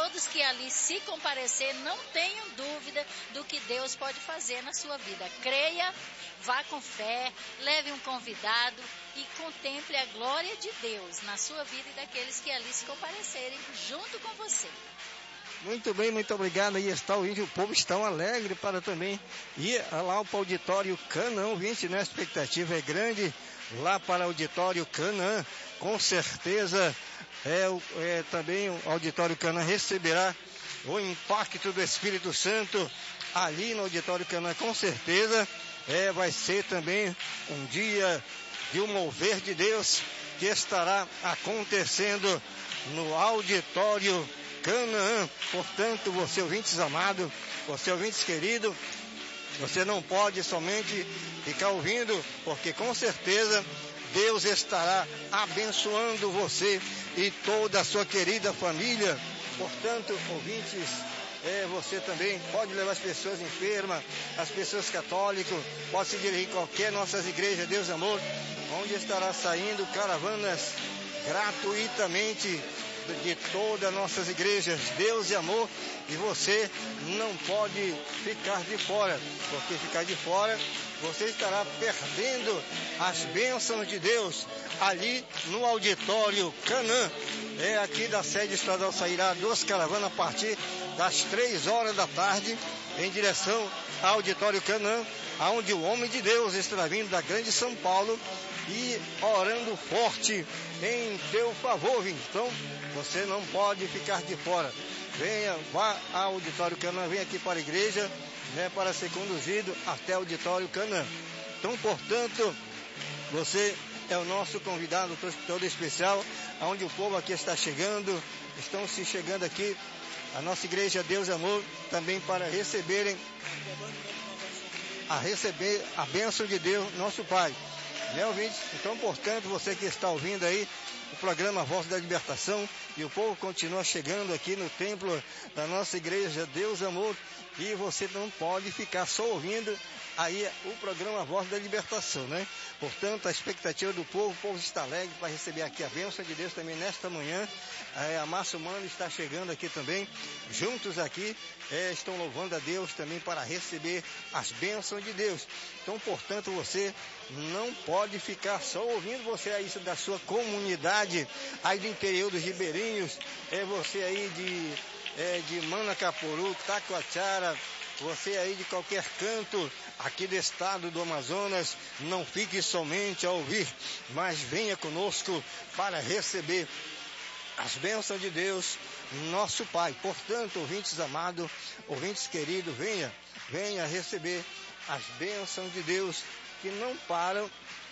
todos que ali se comparecer, não tenham dúvida do que Deus pode fazer na sua vida. Creia, vá com fé, leve um convidado e contemple a glória de Deus na sua vida e daqueles que ali se comparecerem junto com você. Muito bem, muito obrigado. Aí está o índio, o povo está alegre para também ir lá para o auditório Canaã, ouvinte, né? A expectativa é grande lá para o auditório Canaã. Com certeza também o auditório Canaã receberá o impacto do Espírito Santo ali no auditório Canaã. Com certeza vai ser também um dia de um mover de Deus que estará acontecendo no auditório Canaã. Portanto, você ouvintes amado, você ouvintes querido, você não pode somente ficar ouvindo, porque com certeza Deus estará abençoando você e toda a sua querida família. Portanto, ouvintes, você também pode levar as pessoas enfermas, as pessoas católicas, pode se dirigir a qualquer nossas igrejas, Deus Amor, onde estará saindo caravanas gratuitamente de todas as nossas igrejas, Deus e Amor, e você não pode ficar de fora, porque ficar de fora, você estará perdendo as bênçãos de Deus ali no auditório Canaã. Aqui da sede estadual sairá 2 caravanas a partir das 3 horas da tarde, em direção ao auditório Canaã, aonde o homem de Deus estará vindo da grande São Paulo e orando forte em teu favor. Então, você não pode ficar de fora. Venha, vá ao auditório Canaã, venha aqui para a igreja, né, para ser conduzido até o auditório Canaã. Então, portanto, você é o nosso convidado todo especial, onde o povo aqui está chegando, estão se chegando aqui, a nossa igreja Deus Amor, também para receber a bênção de Deus, nosso Pai. Né, ouvintes? Então, portanto, você que está ouvindo aí o programa Voz da Libertação, e o povo continua chegando aqui no templo da nossa igreja Deus Amor, e você não pode ficar só ouvindo aí o programa Voz da Libertação, né? Portanto, a expectativa do povo, o povo está alegre para receber aqui a bênção de Deus também nesta manhã. A massa humana está chegando aqui também, juntos aqui, estão louvando a Deus também para receber as bênçãos de Deus. Então, portanto, você não pode ficar só ouvindo, você aí da sua comunidade, aí do interior dos ribeirinhos, você aí de Manacapuru, Taquatiara, você aí de qualquer canto aqui do estado do Amazonas, não fique somente a ouvir, mas venha conosco para receber as bênçãos de Deus, nosso Pai. Portanto, ouvintes amados, ouvintes queridos, venha receber as bênçãos de Deus que não param